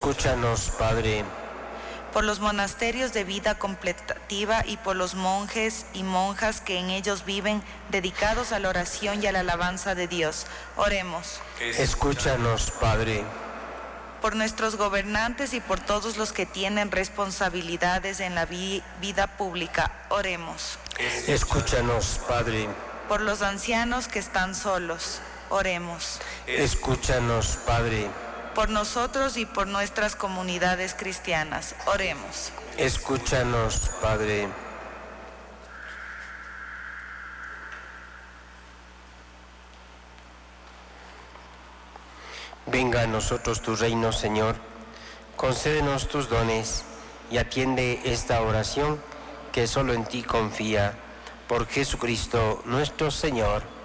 Escúchanos, Padre. Por los monasterios de vida contemplativa y por los monjes y monjas que en ellos viven, dedicados a la oración y a la alabanza de Dios. Oremos. Escúchanos, Padre. Por nuestros gobernantes y por todos los que tienen responsabilidades en la vida pública. Oremos. Escúchanos, Padre. Por los ancianos que están solos. Oremos. Escúchanos, Padre. Por nosotros y por nuestras comunidades cristianas. Oremos. Escúchanos, Padre. Venga a nosotros tu reino, Señor. Concédenos tus dones y atiende esta oración que solo en ti confía. Por Jesucristo nuestro Señor.